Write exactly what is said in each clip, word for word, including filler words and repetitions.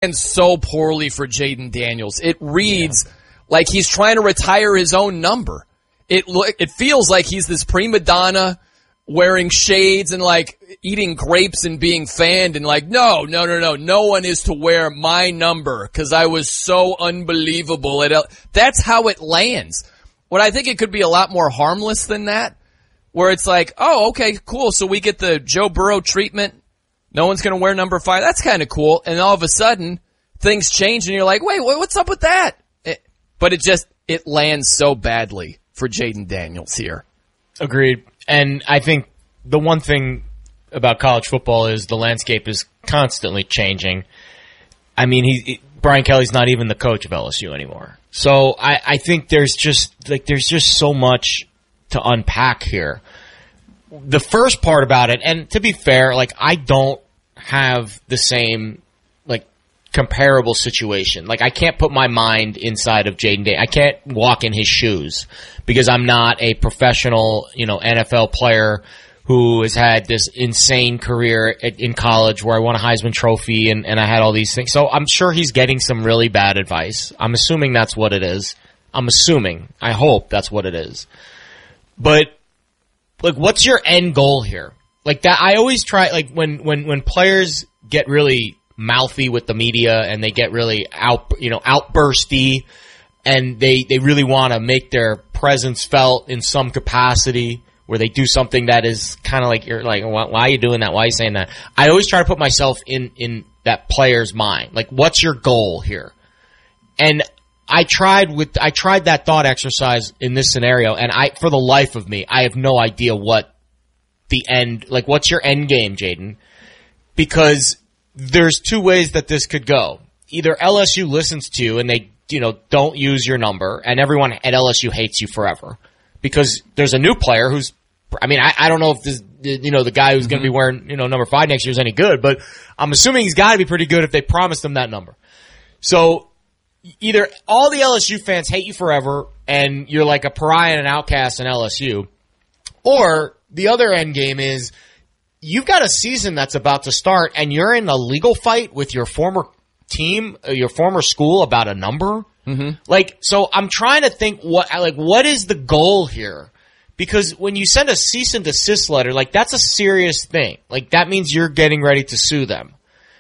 lands so poorly for Jayden Daniels. It reads yeah. like he's trying to retire his own number. It look, it feels like he's this prima donna wearing shades and like eating grapes and being fanned and like, no, no, no, no, no one is to wear my number because I was so unbelievable. At L- That's how it lands. What I think it could be a lot more harmless than that, where it's like, oh, okay, cool. So we get the Joe Burrow treatment. No one's going to wear number five. That's kind of cool. And all of a sudden things change and you're like, wait, what's up with that? It, but it just, it lands so badly for Jayden Daniels here. Agreed. And I think the one thing about college football is the landscape is constantly changing. I mean, he, Brian Kelly's not even the coach of L S U anymore. So I, I think there's just like there's just so much to unpack here. The first part about it, and to be fair, like I don't have the same like comparable situation. Like I can't put my mind inside of Jayden Daniels. I can't walk in his shoes because I'm not a professional, you know, N F L player who has had this insane career in college where I won a Heisman Trophy and, and I had all these things. So I'm sure he's getting some really bad advice. I'm assuming that's what it is. I'm assuming. I hope that's what it is. But like, what's your end goal here? Like that, I always try, like when, when, when players get really mouthy with the media and they get really out, you know, outbursty and they, they really want to make their presence felt in some capacity where they do something that is kind of like, you're like, why, why are you doing that? Why are you saying that? I always try to put myself in, in that player's mind. Like, what's your goal here? And I tried with, I tried that thought exercise in this scenario and I, for the life of me, I have no idea what the end, like what's your end game, Jayden? Because there's two ways that this could go. Either L S U listens to you and they, you know, don't use your number and everyone at L S U hates you forever. Because there's a new player who's, I mean, I, I don't know if this, you know, the guy who's mm-hmm. going to be wearing, you know, number five next year is any good, but I'm assuming he's got to be pretty good if they promised him that number. So either all the L S U fans hate you forever and you're like a pariah and an outcast in L S U, or the other end game is you've got a season that's about to start and you're in a legal fight with your former team, your former school about a number. Mm-hmm. Like, so I'm trying to think what, like, what is the goal here? Because when you send a cease and desist letter, like, that's a serious thing. Like, that means you're getting ready to sue them.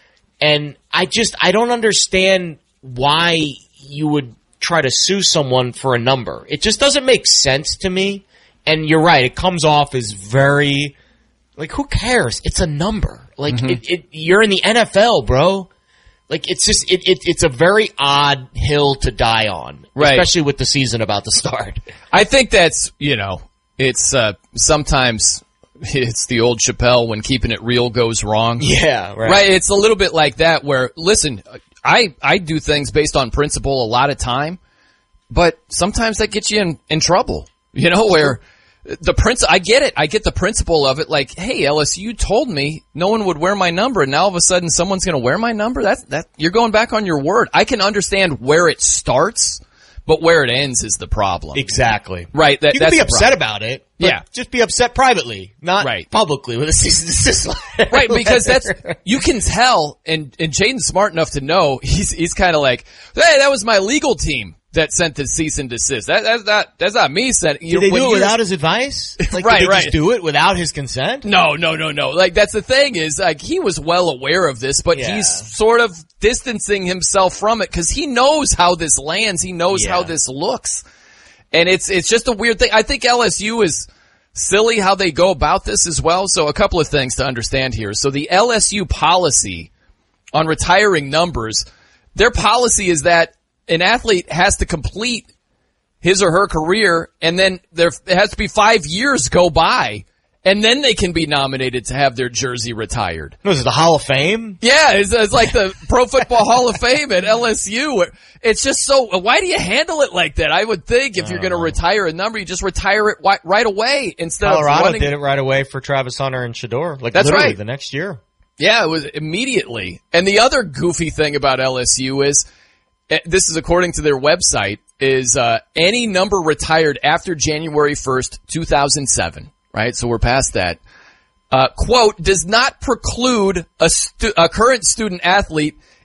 And I just, I don't understand why you would try to sue someone for a number. It just doesn't make sense to me. And you're right, it comes off as very, like, who cares? It's a number. Like, mm-hmm. it, it, you're in the N F L, bro. Like, it's just, it, it, it's a very odd hill to die on. Right. Especially with the season about to start. I think that's, you know, it's, uh, sometimes it's the old Chappelle when keeping it real goes wrong. Yeah, right. Right. It's a little bit like that where, listen, I, I do things based on principle a lot of time, but sometimes that gets you in, in trouble, you know, where the prince, I get it. I get the principle of it. Like, hey, L S U, you told me no one would wear my number, and now all of a sudden someone's going to wear my number. That's that. You're going back on your word. I can understand where it starts, but where it ends is the problem. Exactly. Right. That, you can that's be upset about it. But yeah. Just be upset privately, not right. publicly with a cease and desist letter. Right. Because that's you can tell, and and Jayden's smart enough to know. He's he's kind of like, hey, that was my legal team that sent the cease and desist. That, that's not, that's not me sending. Did they do it without his advice? Like, right, did they right. just do it without his consent? No, no, no, no. Like, that's the thing is, like, he was well aware of this, but yeah. he's sort of distancing himself from it because he knows how this lands. He knows yeah. how this looks. And it's, it's just a weird thing. I think L S U is silly how they go about this as well. So a couple of things to understand here. So the L S U policy on retiring numbers, their policy is that an athlete has to complete his or her career, and then there it has to be five years go by, and then they can be nominated to have their jersey retired. Was it the Hall of Fame? Yeah, it's, it's like the Pro Football Hall of Fame at L S U. It's just so, why do you handle it like that? I would think if you're going to retire a number, you just retire it right away instead Colorado of Colorado did it right away for Travis Hunter and Shedeur. Like, that's literally right. the next year. Yeah, it was immediately. And the other goofy thing about L S U is, this is according to their website, is uh any number retired after January first, two thousand seven, right? So we're past that. Uh, quote, does not preclude a, stu- a current student athlete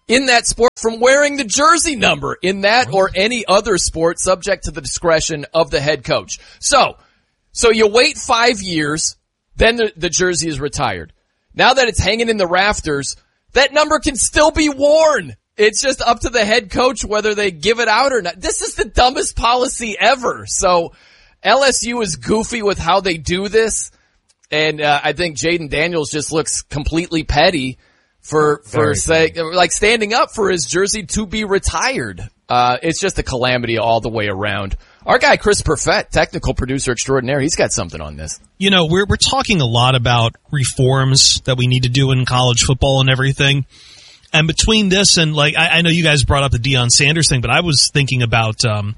in that sport from wearing the jersey number in that or any other sport, subject to the discretion of the head coach. So, so you wait five years, then the, the jersey is retired. Now that it's hanging in the rafters, that number can still be worn. It's just up to the head coach whether they give it out or not. This is the dumbest policy ever. So L S U is goofy with how they do this. And uh, I think Jayden Daniels just looks completely petty for for saying, like, standing up for his jersey to be retired. Uh, it's just a calamity all the way around. Our guy Chris Perfett, technical producer extraordinaire, he's got something on this. You know, we're we're talking a lot about reforms that we need to do in college football and everything. And between this and, like, I, I know you guys brought up the Deion Sanders thing, but I was thinking about um,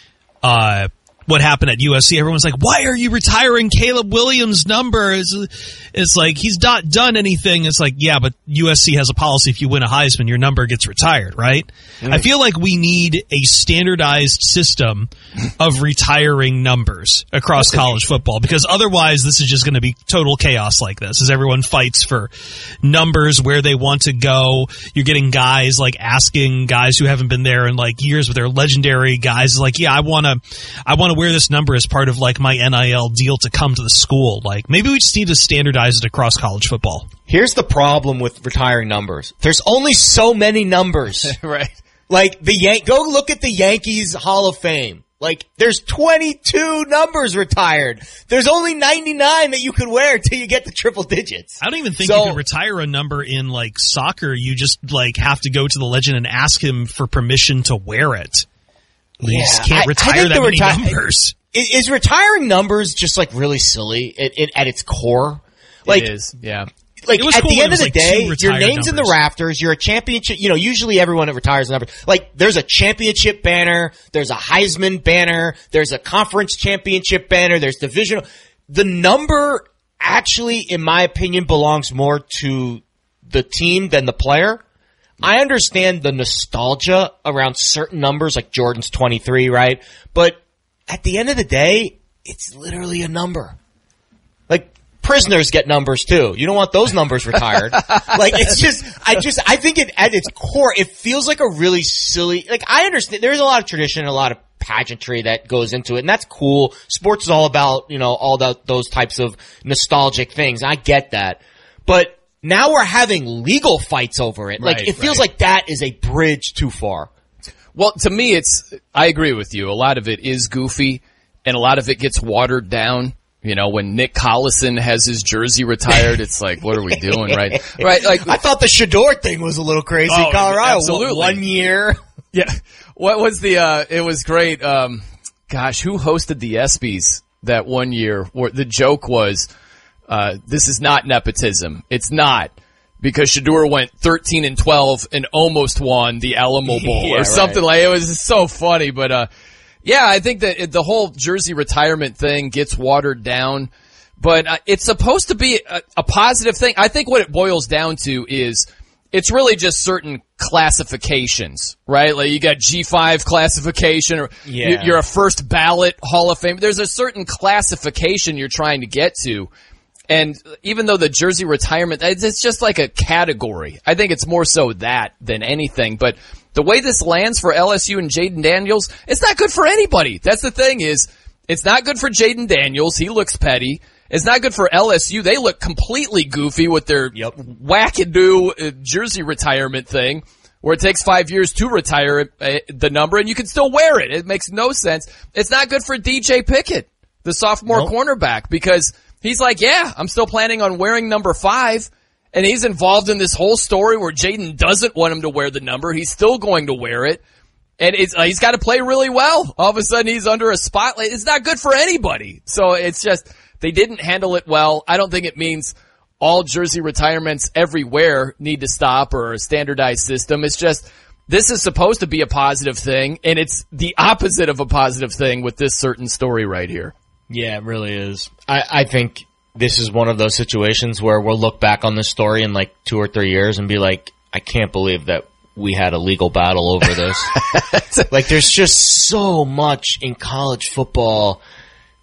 uh, what happened at U S C. Everyone's like, why are you retiring Caleb Williams' number? It's, it's like, he's not done anything. It's like, yeah, but U S C has a policy. If you win a Heisman, your number gets retired, right? Mm. I feel like we need a standardized system of retiring numbers across college football, because otherwise this is just going to be total chaos like this, as everyone fights for numbers where they want to go. You're getting guys like asking guys who haven't been there in like years with their legendary guys like, yeah, I want to, I want to wear this number as part of like my N I L deal to come to the school. Like, maybe we just need to standardize it across college football. Here's the problem with retiring numbers. There's only so many numbers. Right. Like, the Yan- go look at the Yankees Hall of Fame. Like, there's twenty-two numbers retired. There's only ninety-nine that you could wear until you get to triple digits. I don't even think so, you can retire a number in, like, soccer. You just, like, have to go to the legend and ask him for permission to wear it. You yeah, just can't retire I, I that many reti- numbers. Is, is retiring numbers just, like, really silly at, at, at its core? Like, it is, yeah. Like, at cool the end of the like day, your name's numbers. in the rafters, you're a championship, you know, usually everyone that retires a number, like, there's a championship banner, there's a Heisman banner, there's a conference championship banner, there's divisional. The number actually, in my opinion, belongs more to the team than the player. I understand the nostalgia around certain numbers, like Jordan's twenty-three, right? But at the end of the day, it's literally a number. Like, prisoners get numbers too. You don't want those numbers retired. Like, it's just, I just, I think it, at its core, it feels like a really silly, like, I understand, there's a lot of tradition and a lot of pageantry that goes into it, and that's cool. Sports is all about, you know, all the, those types of nostalgic things. I get that. But now we're having legal fights over it. Like, right, it feels right. like that is a bridge too far. Well, to me, it's, I agree with you. A lot of it is goofy, and a lot of it gets watered down. You know, when Nick Collison has his jersey retired, it's like, what are we doing, right? Right. Like, I thought the Shador thing was a little crazy oh, in Colorado. Absolutely. One year. Yeah. What was the, uh, it was great. Um, gosh, who hosted the ESPYs that one year where the joke was, uh, this is not nepotism. It's not. Because Shador went thirteen and twelve and almost won the Alamo Bowl yeah, or something right. like, it was so funny, but, uh, yeah, I think that the whole jersey retirement thing gets watered down, but uh, it's supposed to be a, a positive thing. I think what it boils down to is it's really just certain classifications, right? Like, you got G five classification, or yeah. you're a first ballot Hall of Fame. There's a certain classification you're trying to get to. And even though the jersey retirement, it's just like a category. I think it's more so that than anything. But the way this lands for L S U and Jayden Daniels, it's not good for anybody. That's the thing is, it's not good for Jayden Daniels. He looks petty. It's not good for L S U. They look completely goofy with their yep. wackadoo uh, jersey retirement thing, where it takes five years to retire uh, the number, and you can still wear it. It makes no sense. It's not good for D J Pickett, the sophomore nope. cornerback, because he's like, yeah, I'm still planning on wearing number five. And he's involved in this whole story where Jayden doesn't want him to wear the number. He's still going to wear it. And it's, uh, he's got to play really well. All of a sudden he's under a spotlight. It's not good for anybody. So it's just, they didn't handle it well. I don't think it means all jersey retirements everywhere need to stop or a standardized system. It's just, this is supposed to be a positive thing, and it's the opposite of a positive thing with this certain story right here. Yeah, it really is. I, I think this is one of those situations where we'll look back on this story in like two or three years and be like, I can't believe that we had a legal battle over this. Like, there's just so much in college football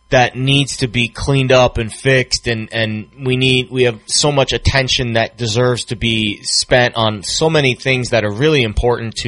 that needs to be cleaned up and fixed, and, and we need we have so much attention that deserves to be spent on so many things that are really important to